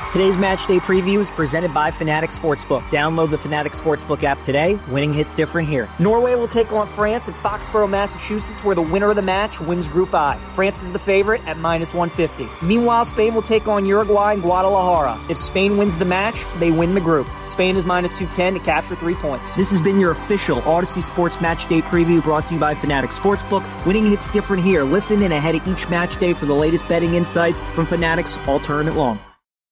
Today's match day preview is presented by Fanatics Sportsbook. Download the Fanatics Sportsbook app today. Winning hits different here. Norway will take on France at Foxborough, Massachusetts, where the winner of the match wins Group I. France is the favorite at -150. Meanwhile, Spain will take on Uruguay in Guadalajara. If Spain wins the match, they win the group. Spain is -210 to capture 3 points. This has been your official Odyssey Sports Match Day preview brought to you by Fanatics Sportsbook. Winning hits different here. Listen in ahead of each match day for the latest betting insights from Fanatics all tournament long.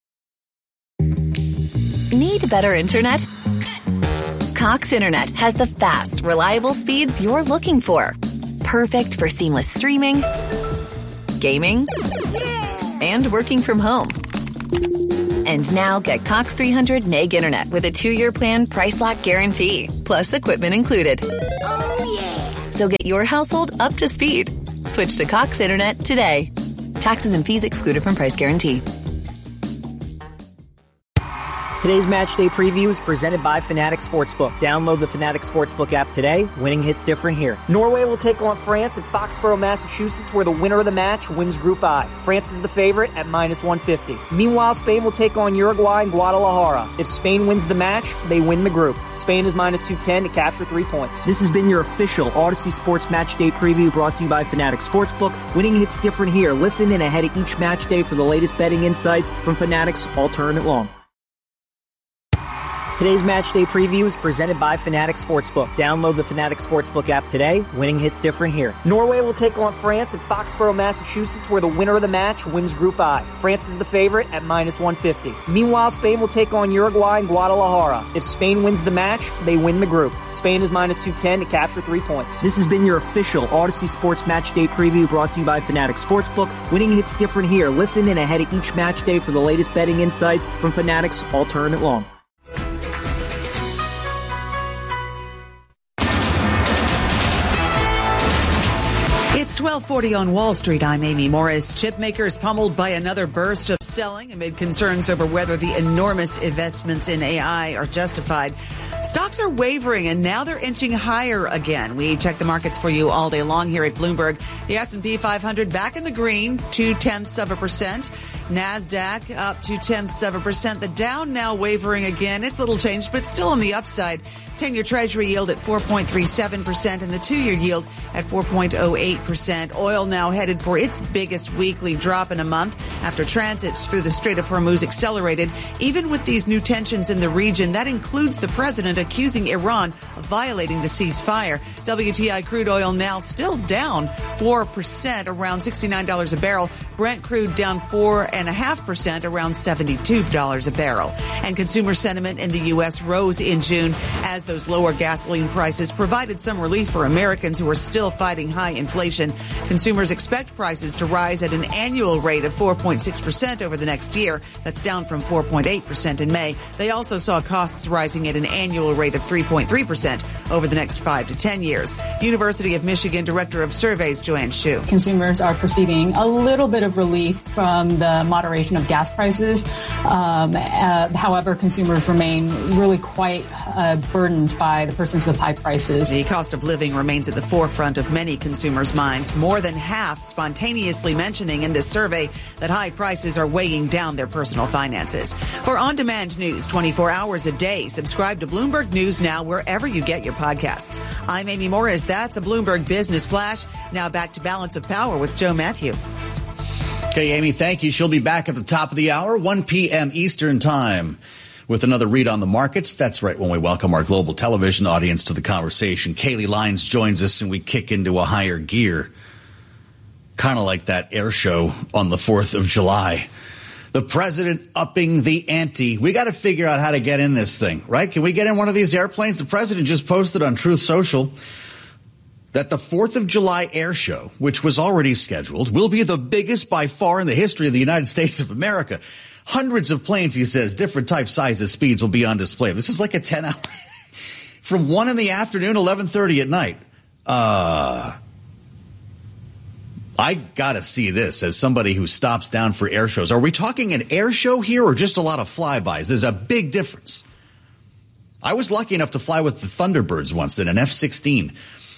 Need better internet? Cox Internet has the fast, reliable speeds you're looking for. Perfect for seamless streaming, gaming, and working from home. And now get Cox 300 meg internet with a 2-year plan price lock guarantee, plus equipment included. Oh, yeah. So get your household up to speed. Switch to Cox Internet today. Taxes and fees excluded from price guarantee. Today's match day preview is presented by Fanatics Sportsbook. Download the Fanatics Sportsbook app today. Winning hits different here. Norway will take on France at Foxborough, Massachusetts, where the winner of the match wins Group I. France is the favorite at -150. Meanwhile, Spain will take on Uruguay in Guadalajara. If Spain wins the match, they win the group. Spain is -210 to capture 3 points. This has been your official Odyssey Sports Match Day preview brought to you by Fanatics Sportsbook. Winning hits different here. Listen in ahead of each match day for the latest betting insights from Fanatics all tournament long. Today's match day preview is presented by Fanatics Sportsbook. Download the Fanatics Sportsbook app today. Winning hits different here. Norway will take on France at Foxborough, Massachusetts, where the winner of the match wins Group I. France is the favorite at -150. Meanwhile, Spain will take on Uruguay in Guadalajara. If Spain wins the match, they win the group. Spain is -210 to capture 3 points. This has been your official Odyssey Sports Match Day preview brought to you by Fanatics Sportsbook. Winning hits different here. Listen in ahead of each match day for the latest betting insights from Fanatics all tournament long. It's 12:40 on Wall Street. I'm Amy Morris. Chip makers pummeled by another burst of selling amid concerns over whether the enormous investments in AI are justified. Stocks are wavering, and now they're inching higher again. We check the markets for you all day long here at Bloomberg. The S&P 500 back in the green, 0.2%. NASDAQ up 0.2%. The Dow now wavering again. It's little changed, but still on the upside. 10-year Treasury yield at 4.37% and the 2-year yield at 4.08%. Oil now headed for its biggest weekly drop in a month after transits through the Strait of Hormuz accelerated. Even with these new tensions in the region, that includes the president accusing Iran of violating the ceasefire. WTI crude oil now still down 4%, around $69 a barrel. Brent crude down 4.5%, around $72 a barrel. And consumer sentiment in the U.S. rose in June as those lower gasoline prices provided some relief for Americans who are still fighting high inflation. Consumers expect prices to rise at an annual rate of 4.6% over the next year. That's down from 4.8% in May. They also saw costs rising at an annual rate of 3.3% over the next 5 to 10 years. University of Michigan Director of Surveys, Joanne Shu. Consumers are perceiving a little bit of relief from the moderation of gas prices. However, consumers remain really quite burdened by the persistence of high prices. The cost of living remains at the forefront of many consumers' minds. More than half spontaneously mentioning in this survey that high prices are weighing down their personal finances. For on-demand news 24 hours a day, subscribe to Bloomberg News Now wherever you get your podcasts. I'm Amy Morris. That's a Bloomberg Business Flash. Now back to Balance of Power with Joe Matthew. Okay, Amy, thank you. She'll be back at the top of the hour, 1 p.m. Eastern Time, with another read on the markets. That's right, when we welcome our global television audience to the conversation. Kaylee Lyons joins us, and we kick into a higher gear, kind of like that air show on the 4th of July. The president upping the ante. We got to figure out how to get in this thing, right? Can we get in one of these airplanes? The president just posted on Truth Social that the 4th of July air show, which was already scheduled, will be the biggest by far in the history of the United States of America. Hundreds of planes, he says, different types, sizes, speeds will be on display. This is like a 10-hour from 1 in the afternoon, 11:30 at night. I got to see this as somebody who stops down for air shows. Are we talking an air show here or just a lot of flybys? There's a big difference. I was lucky enough to fly with the Thunderbirds once in an F-16.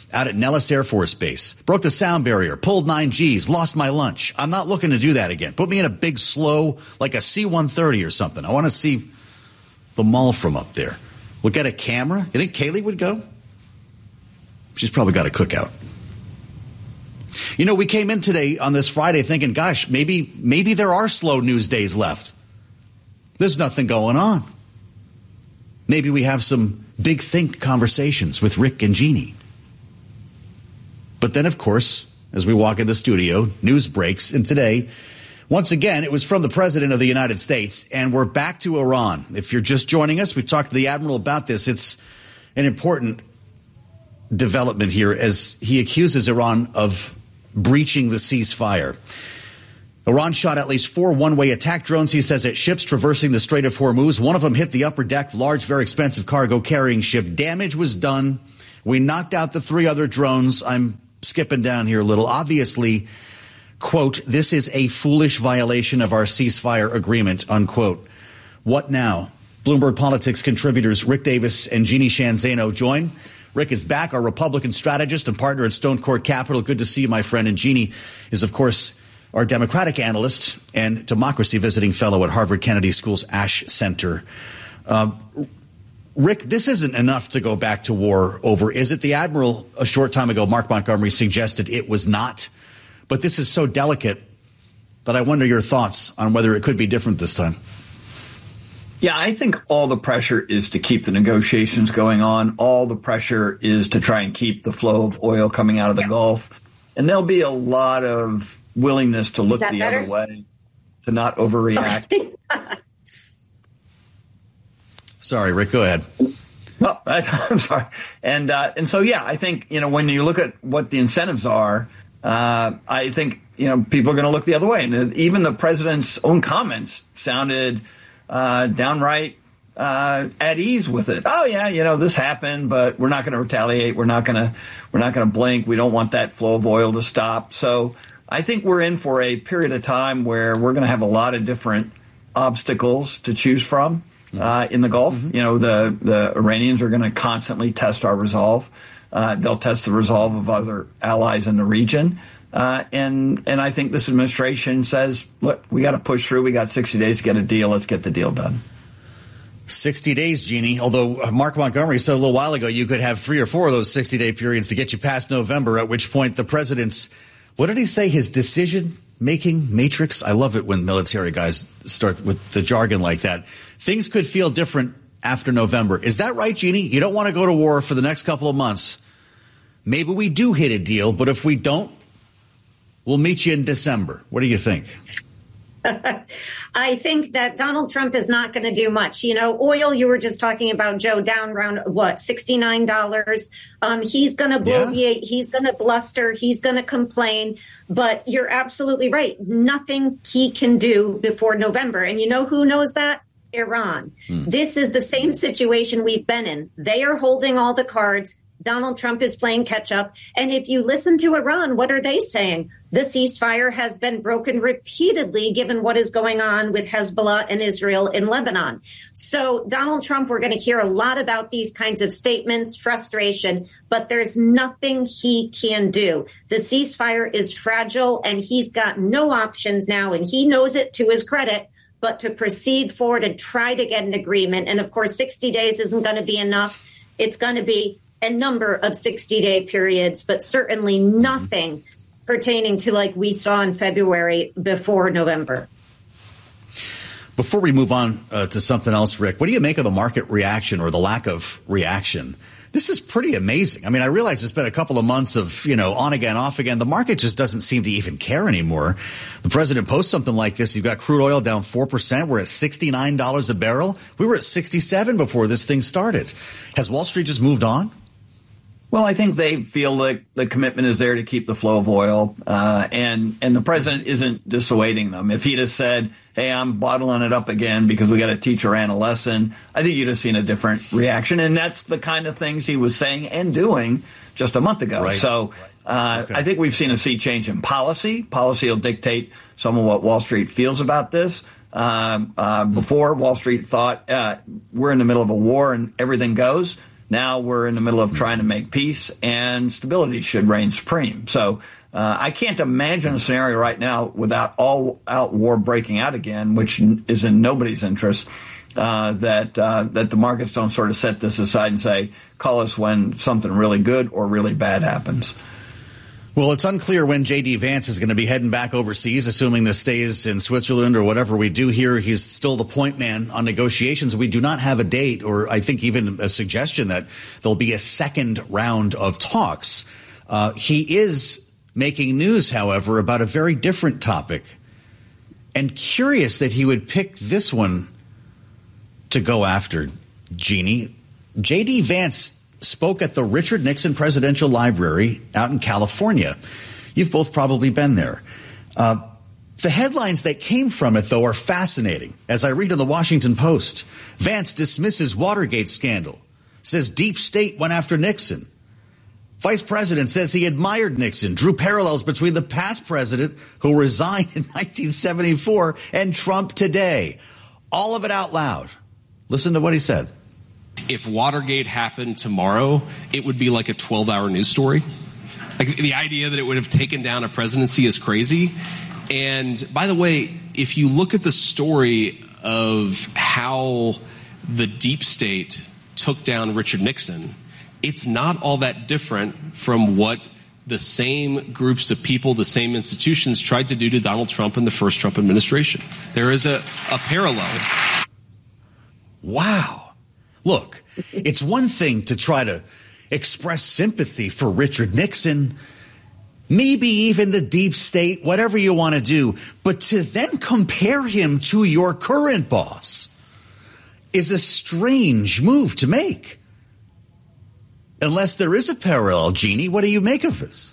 out at Nellis Air Force Base. Broke the sound barrier, pulled 9 Gs, lost my lunch. I'm not looking to do that again. Put me in a big slow, like a C-130 or something. I want to see the mall from up there. We'll get a camera. You think Kaylee would go? She's probably got a cookout. You know, we came in today on this Friday thinking, gosh, maybe there are slow news days left. There's nothing going on. Maybe we have some big think conversations with Rick and Jeannie. But then, of course, as we walk in the studio, news breaks. And today, once again, it was from the President of the United States. And we're back to Iran. If you're just joining us, we talked to the Admiral about this. It's an important development here as he accuses Iran of breaching the ceasefire. Iran shot at least 4 one-way attack drones, he says, at ships traversing the Strait of Hormuz. One of them hit the upper deck, large, very expensive cargo carrying ship. Damage was done. We knocked out the 3 other drones. I'm skipping down here a little. Obviously, quote, this is a foolish violation of our ceasefire agreement, unquote. What now? Bloomberg Politics contributors Rick Davis and Jeannie Sheehan Zaino join. Rick is back, our Republican strategist and partner at Stone Court Capital. Good to see you, my friend. And Jeannie is, of course, our Democratic analyst and democracy visiting fellow at Harvard Kennedy School's Ash Center. Rick, this isn't enough to go back to war over, is it? The Admiral, a short time ago, Mark Montgomery, suggested it was not. But this is so delicate that I wonder your thoughts on whether it could be different this time. Yeah, I think all the pressure is to keep the negotiations going on. All the pressure is to try and keep the flow of oil coming out of the Gulf. And there'll be a lot of willingness to look the other way, to not overreact. Sorry, Rick, go ahead. No, I'm sorry. And so, yeah, I think, when you look at what the incentives are, I think, people are going to look the other way. And even the president's own comments sounded downright at ease with it. Oh, yeah, this happened, but we're not going to retaliate. We're not going to blink. We don't want that flow of oil to stop. So I think we're in for a period of time where we're going to have a lot of different obstacles to choose from in the Gulf. Mm-hmm. The Iranians are going to constantly test our resolve. They'll test the resolve of other allies in the region. And I think this administration says, look, we got to push through. We got 60 days to get a deal. Let's get the deal done. 60 days, Jeannie. Although Mark Montgomery said a little while ago you could have 3 or 4 of those 60-day periods to get you past November, at which point the president's, what did he say, his decision-making matrix? I love it when military guys start with the jargon like that. Things could feel different after November. Is that right, Jeannie? You don't want to go to war for the next couple of months. Maybe we do hit a deal, but if we don't, we'll meet you in December. What do you think? I think that Donald Trump is not going to do much. Oil, you were just talking about, Joe, down around, $69. He's going to bloviate. He's going to bluster. He's going to complain. But you're absolutely right. Nothing he can do before November. And you know who knows that? Iran. This is the same situation we've been in. They are holding all the cards. Donald Trump is playing catch up. And if you listen to Iran, what are they saying? The ceasefire has been broken repeatedly, given what is going on with Hezbollah and Israel in Lebanon. So Donald Trump, we're going to hear a lot about these kinds of statements, frustration, but there's nothing he can do. The ceasefire is fragile and he's got no options now. And he knows it to his credit, but to proceed forward and try to get an agreement. And of course, 60 days isn't going to be enough. It's going to be a number of 60-day periods, but certainly nothing pertaining to like we saw in February before November. Before we move on to something else, Rick, what do you make of the market reaction or the lack of reaction? This is pretty amazing. I mean, I realize it's been a couple of months of, on again, off again. The market just doesn't seem to even care anymore. The president posts something like this. You've got crude oil down 4%. We're at $69 a barrel. We were at $67 before this thing started. Has Wall Street just moved on? Well, I think they feel like the commitment is there to keep the flow of oil, and the president isn't dissuading them. If he'd have said, hey, I'm bottling it up again because we got to teach Iran a lesson, I think you'd have seen a different reaction. And that's the kind of things he was saying and doing just a month ago. Right. So I think we've seen a sea change in policy. Policy will dictate some of what Wall Street feels about this. Before, Wall Street thought we're in the middle of a war and everything goes. Now we're in the middle of trying to make peace, and stability should reign supreme. So I can't imagine a scenario right now without all-out war breaking out again, which is in nobody's interest, that the markets don't sort of set this aside and say, call us when something really good or really bad happens. Well, it's unclear when J.D. Vance is going to be heading back overseas, assuming this stays in Switzerland or whatever we do here. He's still the point man on negotiations. We do not have a date or I think even a suggestion that there'll be a second round of talks. He is making news, however, about a very different topic. And curious that he would pick this one to go after, Jeannie. J.D. Vance spoke at the Richard Nixon Presidential Library out in California. You've both probably been there. The headlines that came from it, though, are fascinating. As I read in the Washington Post, Vance dismisses Watergate scandal, says deep state went after Nixon. Vice President says he admired Nixon, drew parallels between the past president who resigned in 1974 and Trump today. All of it out loud. Listen to what he said. If Watergate happened tomorrow, it would be like a 12-hour news story. Like, the idea that it would have taken down a presidency is crazy. And by the way, if you look at the story of how the deep state took down Richard Nixon, it's not all that different from what the same groups of people, the same institutions tried to do to Donald Trump in the first Trump administration. There is a parallel. Wow. Look, it's one thing to try to express sympathy for Richard Nixon, maybe even the deep state, whatever you want to do, but to then compare him to your current boss is a strange move to make. Unless there is a parallel, Jeannie, what do you make of this?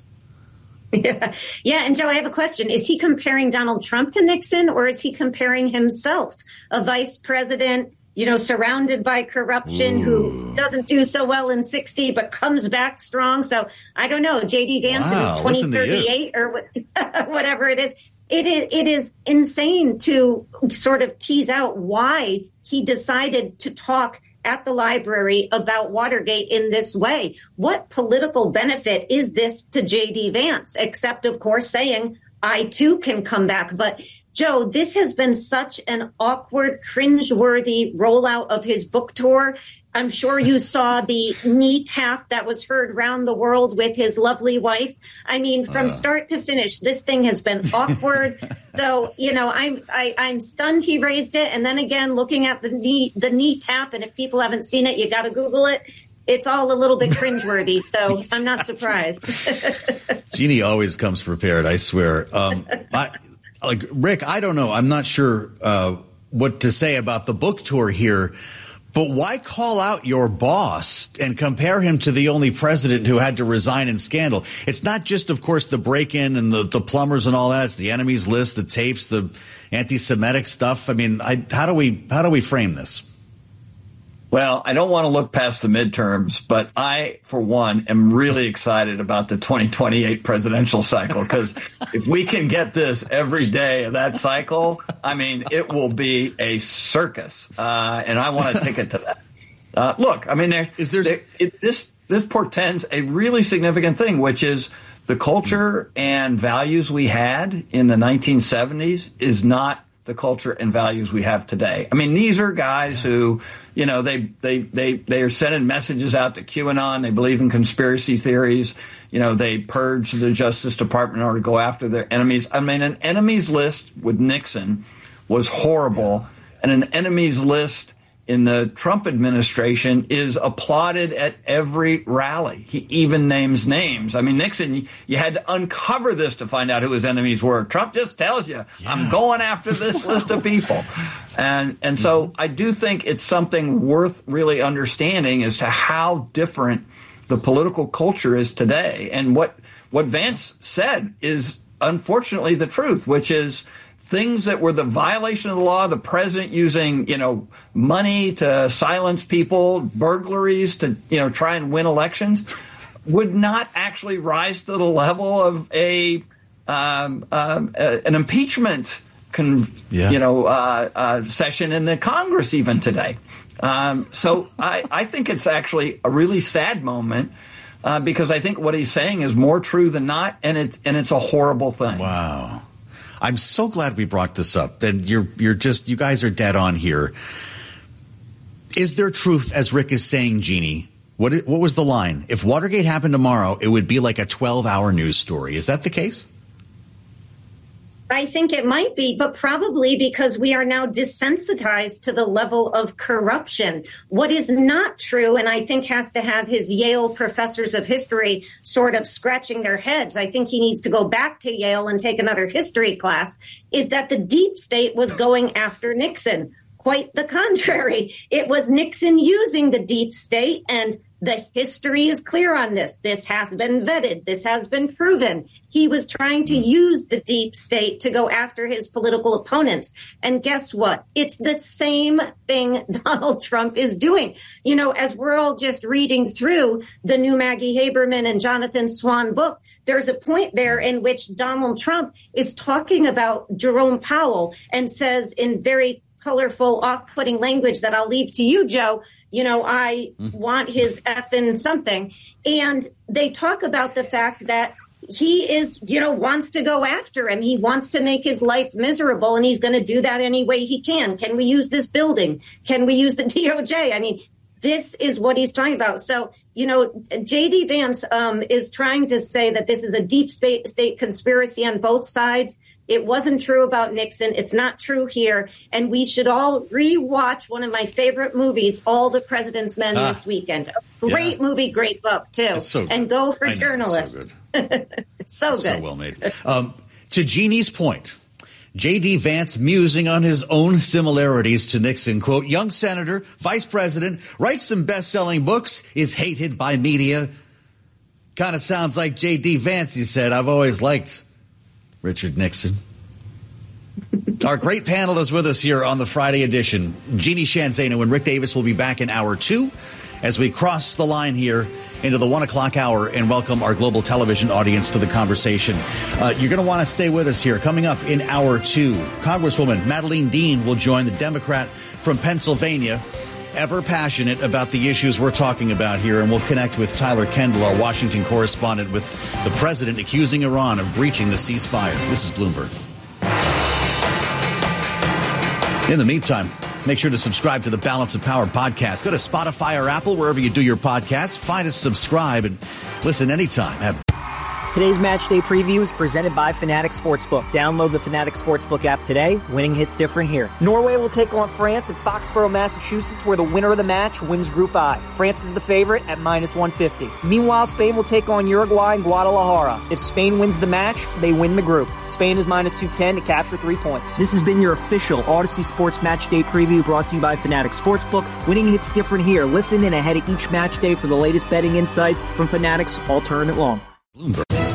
Yeah. And Joe, I have a question. Is he comparing Donald Trump to Nixon, or is he comparing himself, a vice president, surrounded by corruption, who doesn't do so well in 60, but comes back strong? So I don't know, J.D. Vance in 2038 or whatever it is. It is insane to sort of tease out why he decided to talk at the library about Watergate in this way. What political benefit is this to J.D. Vance, except, of course, saying, I too can come back? But Joe, this has been such an awkward, cringeworthy rollout of his book tour. I'm sure you saw the knee tap that was heard around the world with his lovely wife. I mean, from start to finish, this thing has been awkward. So, I'm stunned he raised it. And then again, looking at the knee tap, and if people haven't seen it, you got to Google it. It's all a little bit cringeworthy, so I'm not surprised. Jeannie always comes prepared, I swear. Rick, I don't know. I'm not sure what to say about the book tour here, but why call out your boss and compare him to the only president who had to resign in scandal? It's not just, of course, the break-in and the plumbers and all that. It's the enemies list, the tapes, the anti-Semitic stuff. I mean, how do we frame this? Well, I don't want to look past the midterms, but I, for one, am really excited about the 2028 presidential cycle, because if we can get this every day of that cycle, I mean, it will be a circus, and I want a ticket to that. Look, I mean, this portends a really significant thing, which is the culture and values we had in the 1970s is not the culture and values we have today. I mean, these are guys who, they are sending messages out to QAnon. They believe in conspiracy theories. They purge the Justice Department in order to go after their enemies. I mean, an enemies list with Nixon was horrible, and an enemies list in the Trump administration is applauded at every rally. He even names names. I mean, Nixon, you had to uncover this to find out who his enemies were. Trump just tells you, I'm going after this list of people. And so I do think it's something worth really understanding as to how different the political culture is today. And what Vance said is unfortunately the truth, which is things that were the violation of the law, the president using, money to silence people, burglaries to, try and win elections, would not actually rise to the level of an impeachment session in the Congress even today. So I think it's actually a really sad moment because I think what he's saying is more true than not, and it's a horrible thing. Wow. I'm so glad we brought this up. Then you guys are dead on here. Is there truth, as Rick is saying, Jeannie? What was the line? If Watergate happened tomorrow, it would be like a 12-hour news story. Is that the case? I think it might be, but probably because we are now desensitized to the level of corruption. What is not true, and I think has to have his Yale professors of history sort of scratching their heads, I think he needs to go back to Yale and take another history class, is that the deep state was going after Nixon. Quite the contrary. It was Nixon using the deep state, and the history is clear on this. This has been vetted. This has been proven. He was trying to use the deep state to go after his political opponents. And guess what? It's the same thing Donald Trump is doing. You know, as we're all just reading through the new Maggie Haberman and Jonathan Swan book, there's a point there in which Donald Trump is talking about Jerome Powell and says in very colorful, off-putting language that I'll leave to you, Joe. You know, I want his effing something. And they talk about the fact that he is, wants to go after him. He wants to make his life miserable, and he's going to do that any way he can. Can we use this building? Can we use the DOJ? I mean, this is what he's talking about. So, J.D. Vance is trying to say that this is a deep state conspiracy on both sides. It wasn't true about Nixon. It's not true here. And we should all rewatch one of my favorite movies, All the President's Men, this weekend. A great movie, great book, too. So and go for journalists. It's so good. So well made. To Jeannie's point, J.D. Vance musing on his own similarities to Nixon, quote, young senator, vice president, writes some best-selling books, is hated by media. Kind of sounds like J.D. Vance, he said. I've always liked Richard Nixon. Our great panel is with us here on the Friday edition. Jeannie Sheehan Zaino and Rick Davis will be back in hour 2 as we cross the line here into the 1 o'clock hour and welcome our global television audience to the conversation. You're going to want to stay with us here. Coming up in hour 2, Congresswoman Madeleine Dean will join the Democrat from Pennsylvania, ever passionate about the issues we're talking about here, and we'll connect with Tyler Kendall, our Washington correspondent, with the president accusing Iran of breaching the ceasefire. This is Bloomberg. In the meantime, make sure to subscribe to the Balance of Power podcast. Go to Spotify or Apple, wherever you do your podcasts. Find us, subscribe, and listen anytime. Today's match day preview is presented by Fanatics Sportsbook. Download the Fanatics Sportsbook app today. Winning hits different here. Norway will take on France at Foxborough, Massachusetts, where the winner of the match wins Group I. France is the favorite at -150. Meanwhile, Spain will take on Uruguay in Guadalajara. If Spain wins the match, they win the group. Spain is -210 to capture 3 points. This has been your official Odyssey Sports Match Day preview brought to you by Fanatics Sportsbook. Winning hits different here. Listen in ahead of each match day for the latest betting insights from Fanatics all tournament long. Bloomberg.